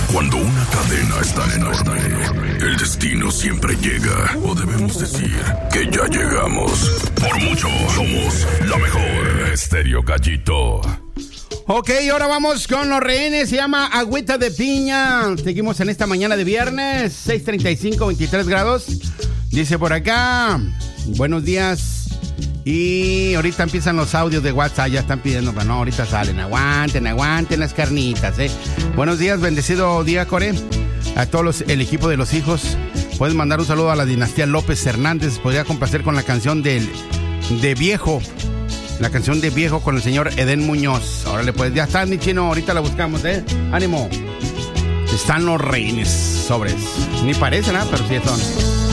Cuando una cadena es tan enorme, el destino siempre llega. O debemos decir que ya llegamos. Por mucho, somos la mejor. Estéreo Gallito. Ok, ahora vamos con los rehenes. Se llama Agüita de Piña. Seguimos en esta mañana de viernes, 6:35, 23 grados. Dice por acá, buenos días. Y ahorita empiezan los audios de WhatsApp. Ya están pidiendo, pero no, ahorita salen. Aguanten las carnitas, Buenos días, bendecido día, Core. A todos el equipo de los hijos. Puedes mandar un saludo a la dinastía López Hernández. Podría complacer con la canción de Viejo. La canción de Viejo con el señor Edén Muñoz. Órale, pues ya está, mi chino. Ahorita la buscamos, Ánimo. Están los reines sobres. Ni parecen, pero sí son.